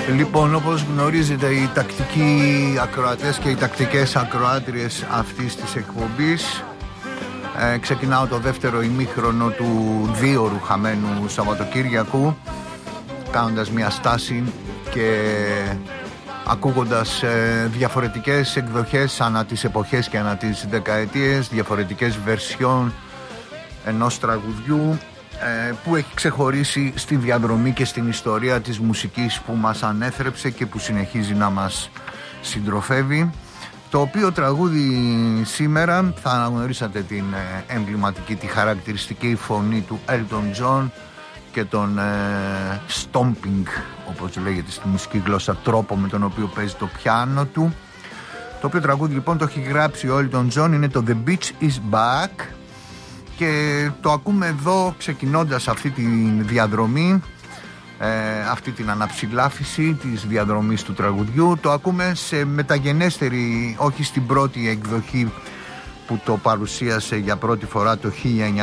Λοιπόν, όπως γνωρίζετε, οι τακτικοί ακροατές και οι τακτικές ακροάτριες αυτής της εκπομπής, ξεκινάω το δεύτερο ημίχρονο του δίωρου χαμένου Σαββατοκύριακου, κάνοντας μια στάση και ακούγοντας διαφορετικές εκδοχές ανά τις εποχές και ανά τις δεκαετίες, διαφορετικές βερσιόν ενός τραγουδιού που έχει ξεχωρίσει στη διαδρομή και στην ιστορία της μουσικής που μας ανέθρεψε και που συνεχίζει να μας συντροφεύει. Το οποίο τραγούδι σήμερα θα αναγνωρίσατε την εμβληματική, τη χαρακτηριστική φωνή του Elton John και τον stomping, όπως λέγεται στη μουσική γλώσσα, τρόπο με τον οποίο παίζει το πιάνο του. Το οποίο τραγούδι λοιπόν το έχει γράψει ο Elton John, είναι το The Beach is Back και το ακούμε εδώ ξεκινώντας αυτή τη διαδρομή, αυτή την αναψηλάφιση της διαδρομής του τραγουδιού. Το ακούμε σε μεταγενέστερη, όχι στην πρώτη εκδοχή που το παρουσίασε για πρώτη φορά το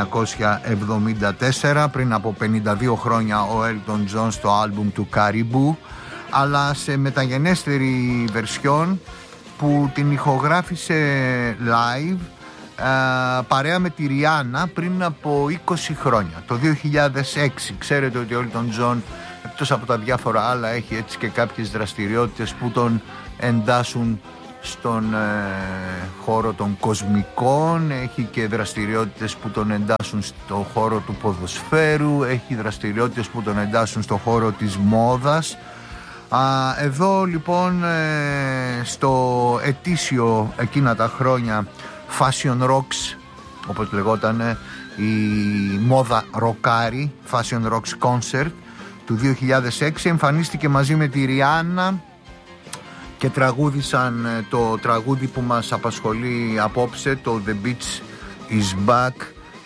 1974, πριν από 52 χρόνια ο Elton John στο άλμπουμ του Caribou, αλλά σε μεταγενέστερη βερσιόν που την ηχογράφησε live παρέα με τη Ριάννα πριν από 20 χρόνια, το 2006. Ξέρετε ότι ο Elton John, εκτός από τα διάφορα άλλα, έχει έτσι και κάποιες δραστηριότητες που τον εντάσσουν στον χώρο των κοσμικών, έχει και δραστηριότητες που τον εντάσσουν στο χώρο του ποδοσφαίρου, έχει δραστηριότητες που τον εντάσσουν στο χώρο της μόδας. Εδώ λοιπόν στο ετήσιο εκείνα τα χρόνια Fashion Rocks, όπως λεγόταν, η μόδα ροκάρι, Fashion Rocks Concert του 2006, εμφανίστηκε μαζί με τη Ριάννα και τραγούδισαν το τραγούδι που μας απασχολεί απόψε, το The Beach is Back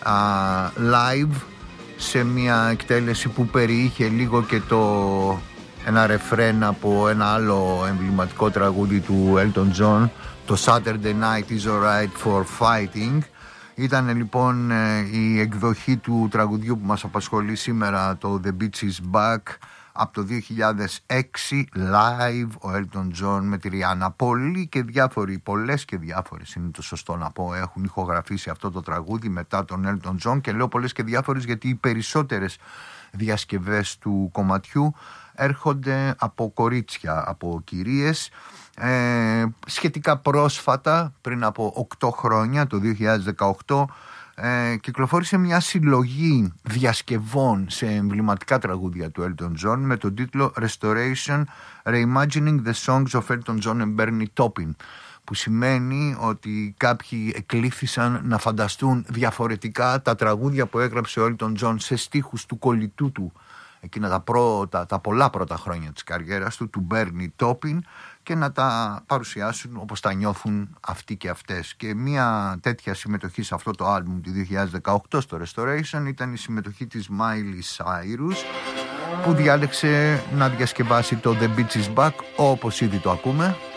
live, σε μια εκτέλεση που περιείχε λίγο και ένα ρεφρέν από ένα άλλο εμβληματικό τραγούδι του Elton John, το Saturday Night is Alright for Fighting. Ήταν λοιπόν η εκδοχή του τραγουδιού που μας απασχολεί σήμερα, το The Beach is Back, από το 2006, live ο Elton John με τη Rihanna. Πολλές και διάφορες είναι το σωστό να πω, έχουν ηχογραφήσει αυτό το τραγούδι μετά τον Elton John, και λέω πολλές και διάφορες γιατί οι περισσότερες διασκευές του κομματιού έρχονται από κορίτσια, από κυρίες. Σχετικά πρόσφατα, πριν από 8 χρόνια, το 2018, κυκλοφόρησε μια συλλογή διασκευών σε εμβληματικά τραγούδια του Elton John με τον τίτλο Restoration Reimagining the Songs of Elton John and Bernie Taupin, που σημαίνει ότι κάποιοι εκλήθησαν να φανταστούν διαφορετικά τα τραγούδια που έγραψε ο Elton John σε στίχους του κολλητού του εκείνα τα πολλά πρώτα χρόνια της καριέρας του Bernie Taupin, και να τα παρουσιάσουν όπως τα νιώθουν αυτοί και αυτές. Και μια τέτοια συμμετοχή σε αυτό το άλμπουμ του 2018 στο Restoration ήταν η συμμετοχή της Miley Cyrus, που διάλεξε να διασκευάσει το The Beach is Back, όπως ήδη το ακούμε.